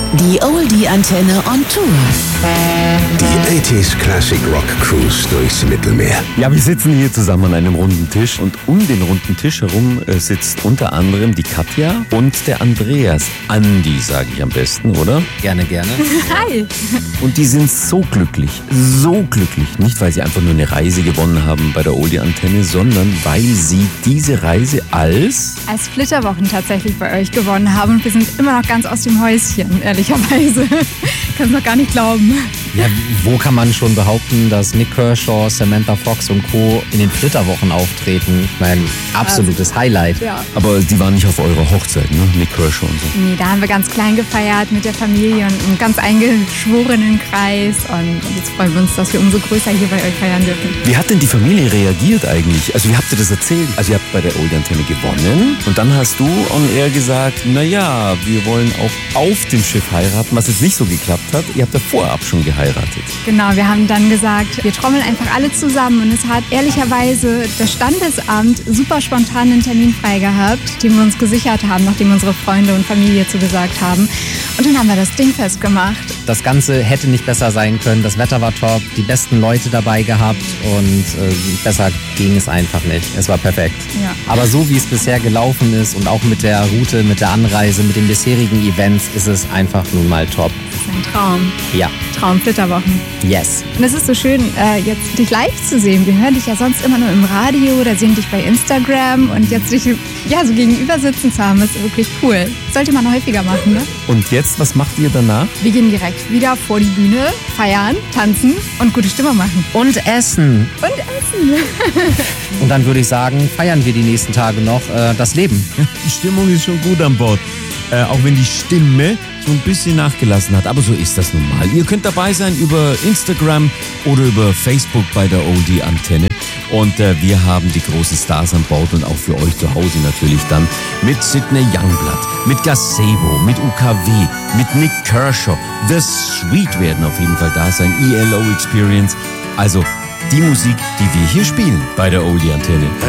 Die Oldie-Antenne on Tour. Die 80s Classic Rock Cruise durchs Mittelmeer. Ja, wir sitzen hier zusammen an einem runden Tisch und um den runden Tisch herum sitzt unter anderem die Katja und der Andreas. Andi, sage ich am besten, oder? Gerne, gerne. Hi! Und die sind so glücklich. Nicht, weil sie einfach nur eine Reise gewonnen haben bei der Oldie-Antenne, sondern weil sie diese Reise als Flitterwochen tatsächlich bei euch gewonnen haben und wir sind immer noch ganz aus dem Häuschen, ehrlicherweise. Kann es noch gar nicht glauben. Ja, wo kann man schon behaupten, dass Nik Kershaw, Samantha Fox und Co. in den Flitterwochen auftreten? Ich meine, absolutes Highlight. Ja. Aber die waren nicht auf eurer Hochzeit, ne? Nik Kershaw und so. Nee, da haben wir ganz klein gefeiert mit der Familie und einem ganz eingeschworenen Kreis. Und jetzt freuen wir uns, dass wir umso größer hier bei euch feiern dürfen. Wie hat denn die Familie reagiert eigentlich? Also wie habt ihr das erzählt? Also ihr habt bei der Oldie-Antenne gewonnen und dann hast du on air gesagt, naja, wir wollen auch auf dem Schiff heiraten, was jetzt nicht so geklappt hat. Ihr habt ja vorab schon geheiratet. Genau, wir haben dann gesagt, wir trommeln einfach alle zusammen und es hat ehrlicherweise das Standesamt super spontan einen Termin frei gehabt, den wir uns gesichert haben, nachdem unsere Freunde und Familie zugesagt haben. Und dann haben wir das Ding festgemacht. Das Ganze hätte nicht besser sein können. Das Wetter war top, die besten Leute dabei gehabt und besser ging es einfach nicht. Es war perfekt. Ja. Aber so wie es bisher gelaufen ist und auch mit der Route, mit der Anreise, mit den bisherigen Events, ist es einfach nun mal top. Das ist ein Traum. Ja. Traumflitterwochen. Yes. Und es ist so schön, jetzt dich live zu sehen. Wir hören dich ja sonst immer nur im Radio oder sehen dich bei Instagram und jetzt dich so gegenüber sitzen zu haben, ist wirklich cool. Sollte man häufiger machen, ne? Und jetzt, was macht ihr danach? Wir gehen direkt wieder vor die Bühne, feiern, tanzen und gute Stimmung machen. Und essen. Und essen. Und dann würde ich sagen, feiern wir die nächsten Tage noch das Leben. Die Stimmung ist schon gut an Bord. Auch wenn die Stimme so ein bisschen nachgelassen hat. Aber so ist das nun mal. Ihr könnt dabei sein über Instagram oder über Facebook bei der Oldie-Antenne. Und wir haben die großen Stars an Bord und auch für euch zu Hause natürlich dann mit Sidney Youngblood, mit Gazebo, mit UKW, mit Nik Kershaw. The Sweet werden auf jeden Fall da sein. ELO Experience. Also die Musik, die wir hier spielen bei der Oldie-Antenne.